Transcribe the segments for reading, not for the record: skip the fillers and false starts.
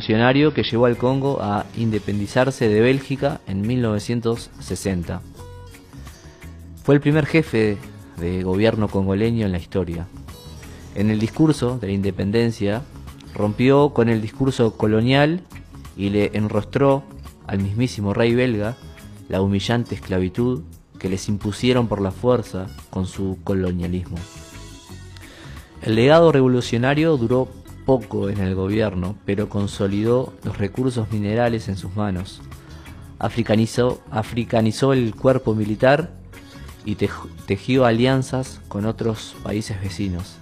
revolucionario que llevó al Congo a independizarse de Bélgica en 1960. Fue el primer jefe de gobierno congoleño en la historia. En el discurso de la independencia rompió con el discurso colonial y le enrostró al mismísimo rey belga la humillante esclavitud que les impusieron por la fuerza con su colonialismo. El legado revolucionario duró poco en el gobierno, pero consolidó los recursos minerales en sus manos. Africanizó el cuerpo militar y tejió alianzas con otros países vecinos.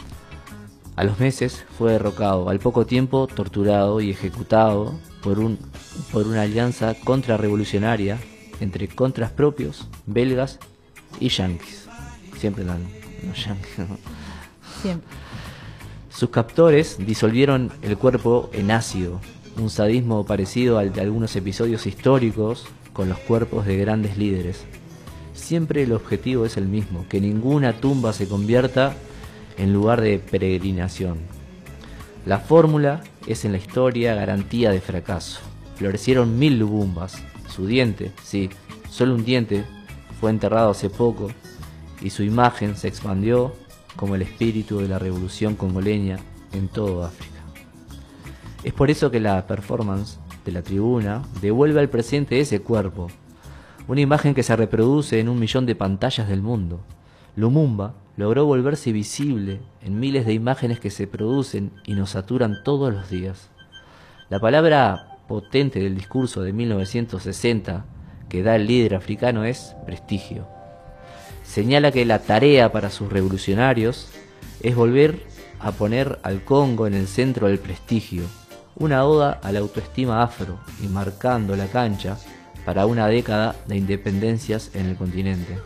A los meses fue derrocado, al poco tiempo torturado y ejecutado por una alianza contrarrevolucionaria entre contras propios, belgas y yanquis. Siempre dan los yanquis, ¿no? Siempre. Sus captores disolvieron el cuerpo en ácido, un sadismo parecido al de algunos episodios históricos con los cuerpos de grandes líderes. Siempre el objetivo es el mismo, que ninguna tumba se convierta en lugar de peregrinación. La fórmula es en la historia garantía de fracaso. Florecieron 1000 Lumumbas. Su diente, sí, solo un diente, fue enterrado hace poco y su imagen se expandió como el espíritu de la revolución congoleña en todo África. Es por eso que la performance de la tribuna devuelve al presente ese cuerpo, una imagen que se reproduce en 1 millón de pantallas del mundo. Lumumba logró volverse visible en miles de imágenes que se producen y nos saturan todos los días. La palabra potente del discurso de 1960 que da el líder africano es prestigio. Señala que la tarea para sus revolucionarios es volver a poner al Congo en el centro del prestigio, una oda a la autoestima afro y marcando la cancha para una década de independencias en el continente.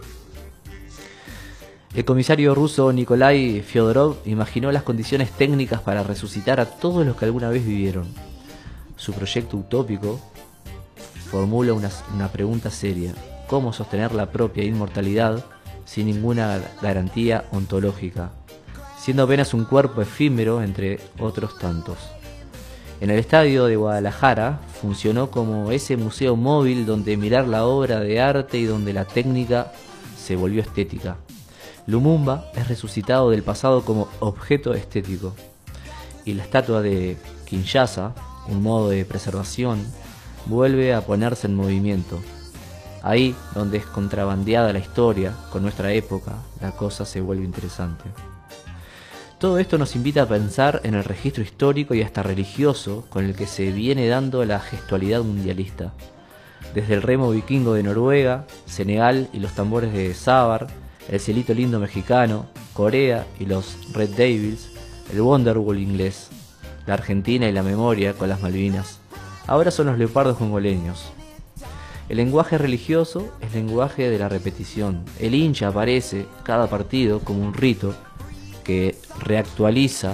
El comisario ruso Nikolai Fyodorov imaginó las condiciones técnicas para resucitar a todos los que alguna vez vivieron. Su proyecto utópico formula una pregunta seria: ¿cómo sostener la propia inmortalidad sin ninguna garantía ontológica, siendo apenas un cuerpo efímero entre otros tantos? En el estadio de Guadalajara funcionó como ese museo móvil donde mirar la obra de arte y donde la técnica se volvió estética. Lumumba es resucitado del pasado como objeto estético, y la estatua de Kinshasa, un modo de preservación, vuelve a ponerse en movimiento. Ahí donde es contrabandeada la historia con nuestra época, la cosa se vuelve interesante. Todo esto nos invita a pensar en el registro histórico y hasta religioso con el que se viene dando la gestualidad mundialista. Desde el remo vikingo de Noruega, Senegal y los tambores de Sábar, el cielito lindo mexicano, Corea y los Red Devils, el Wonderwall inglés, la Argentina y la memoria con las Malvinas. Ahora son los leopardos congoleños. El lenguaje religioso es lenguaje de la repetición. El hincha aparece cada partido como un rito que reactualiza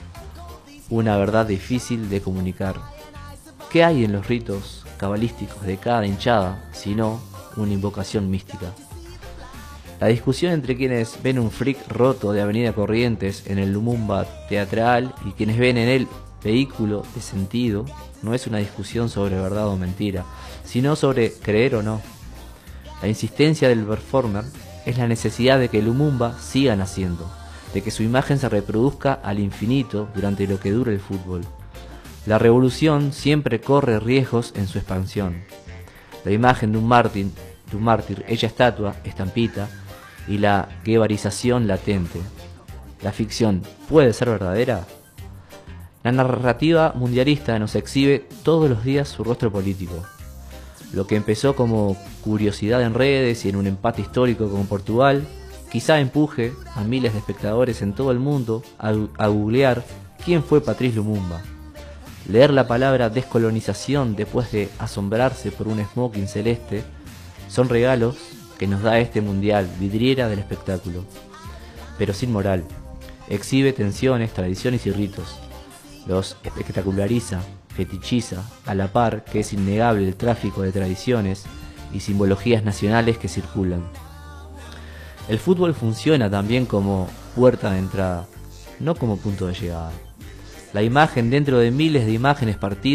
una verdad difícil de comunicar. ¿Qué hay en los ritos cabalísticos de cada hinchada sino una invocación mística? La discusión entre quienes ven un freak roto de Avenida Corrientes en el Lumumba teatral y quienes ven en él vehículo de sentido no es una discusión sobre verdad o mentira, sino sobre creer o no. La insistencia del performer es la necesidad de que Lumumba siga naciendo, de que su imagen se reproduzca al infinito durante lo que dure el fútbol. La revolución siempre corre riesgos en su expansión. La imagen de un mártir, hecha estatua, estampita, y la guevarización latente. ¿La ficción puede ser verdadera? La narrativa mundialista nos exhibe todos los días su rostro político. Lo que empezó como curiosidad en redes y en un empate histórico con Portugal, quizá empuje a miles de espectadores en todo el mundo a googlear quién fue Patrice Lumumba. Leer la palabra descolonización después de asombrarse por un smoking celeste son regalos que nos da este mundial, vidriera del espectáculo, pero sin moral. Exhibe tensiones, tradiciones y ritos. Los espectaculariza, fetichiza, a la par que es innegable el tráfico de tradiciones y simbologías nacionales que circulan. El fútbol funciona también como puerta de entrada, no como punto de llegada. La imagen dentro de miles de imágenes partidas